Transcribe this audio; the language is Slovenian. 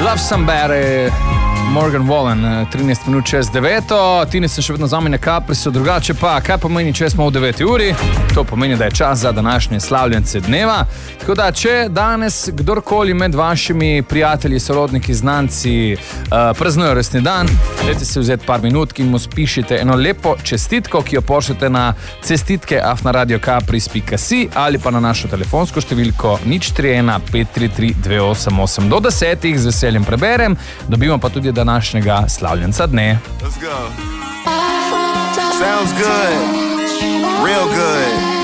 Love Somebody, Morgan Wallen, 13 minut čez 9. Tine sem še vedno z vami na Caprisu, drugače pa, kaj pomeni, če smo v 9 uri? To pomeni, da je čas za današnje slavljence dneva. Tako da, če danes kdorkoli med vašimi prijatelji, sorodniki, znanci praznujejo rojstni dan, dajte si vzeti par minut in mu spišite eno lepo čestitko, ki jo pošljete na cestitke@radiocapris.si ali pa na našo telefonsko številko 031 533 288. Do 10 z veseljem preberem, dobimo pa tudi današnjega slavljenca dne. Let's go. Sounds good. Real good.